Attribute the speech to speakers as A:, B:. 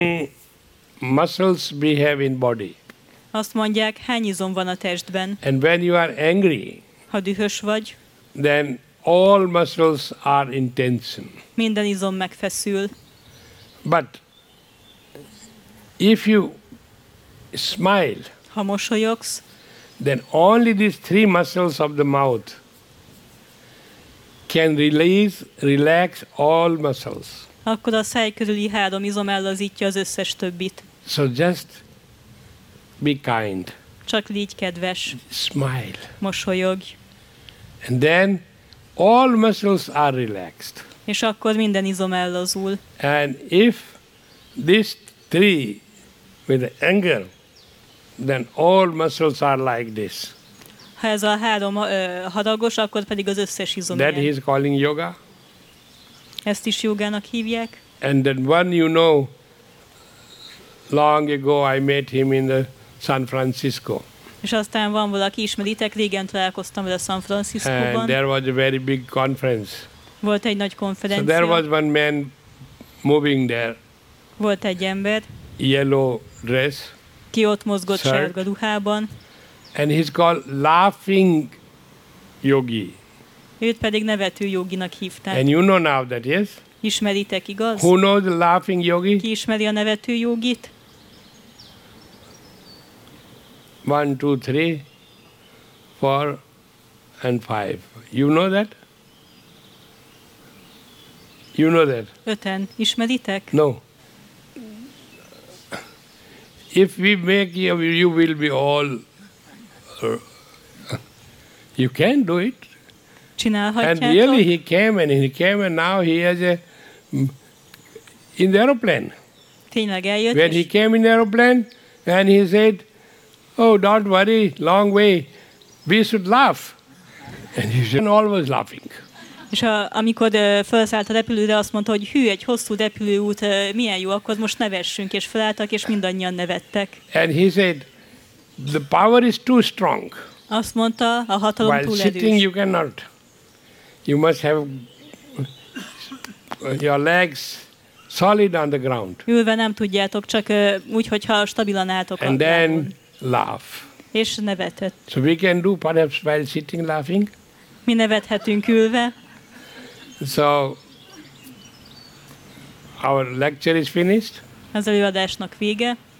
A: muscles we have in body.
B: Azt mondják, hány izom van a testben.
A: And when you are angry,
B: Ha dühös vagy,
A: then all muscles are in tension.
B: minden izom megfeszül.
A: But if you smile,
B: Ha mosolyogsz,
A: then only these three muscles of the mouth can relax all muscles.
B: akkor a száj körüli 3 izom ellazítja az összes többit.
A: So just be kind,
B: Csak légy kedves,
A: smile,
B: mosolyogj,
A: and then all muscles are relaxed.
B: és akkor minden izom ellazul.
A: And if these three with anger, then all muscles are like this.
B: Ha ez a 3 haragos, akkor pedig az összes izom
A: That he
B: ilyen.
A: is calling yoga.
B: Ezt is jogának hívják.
A: And then one, you know, long ago I met him in the San Francisco.
B: És aztán van valaki, ismeritek, régen találkoztam vele San
A: And
B: Franciscóban.
A: there was a very big conference.
B: Volt egy nagy
A: So
B: konferencia.
A: there was one man moving there,
B: Volt egy ember,
A: yellow dress,
B: ki ott mozgott
A: Shirt.
B: sárga ruhában,
A: and he's called laughing yogi.
B: őt pedig nevető joginak hívták.
A: And you know now that, yes?
B: Ismeritek, igaz?
A: Who knows the laughing yogi?
B: Ki ismeri a nevető jogit?
A: 1, 2, 3, 4, and 5. You know that? You know that?
B: 5-en. Ismeritek?
A: No. If we make you will be all. You can do it. And
B: Csinálhatjátok?
A: really, he came, and now he has in the aeroplane.
B: Tényleg eljött,
A: When he
B: és
A: came in the aeroplane, and he said, "Oh, don't worry, long way. We should laugh." And he said, always laughing.
B: amikor felszállt a repülőre, azt mondta, hogy hű, egy hosszú repülőút, milyen jó, akkor most nevessünk, és felálltak, és mindannyian nevettek.
A: And he said, the power is too strong.
B: Azt mondta, a hatalom
A: While
B: túl
A: sitting,
B: erős.
A: you cannot. You must have your legs solid on the ground,
B: Ülve nem tudjátok, csak úgy, hogyha stabilan álltok a
A: and
B: lábon.
A: then laugh.
B: És nevetett.
A: So we can do perhaps while sitting laughing.
B: Mi nevethetünk ülve.
A: So our lecture is finished.
B: Az előadásnak vége.